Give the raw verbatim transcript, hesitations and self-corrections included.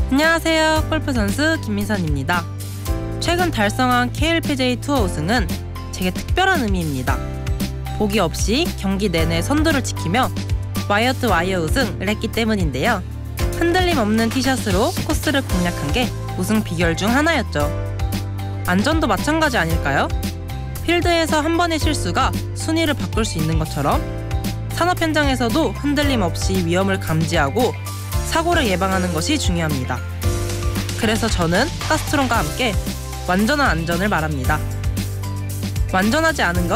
안녕하세요. 골프 선수 김민선입니다. 최근 달성한 케이엘피지에이 투어 우승은 제게 특별한 의미입니다. 보기 없이 경기 내내 선두를 지키며 와이어 투 와이어 우승을 했기 때문인데요. 흔들림 없는 티샷으로 코스를 공략한 게 우승 비결 중 하나였죠. 안전도 마찬가지 아닐까요? 필드에서 한 번의 실수가 순위를 바꿀 수 있는 것처럼 산업 현장에서도 흔들림 없이 위험을 감지하고 사고를 예방하는 것이 중요합니다. 그래서 저는 가스트론과 함께 완전한 안전을 말합니다. 완전하지 않은 것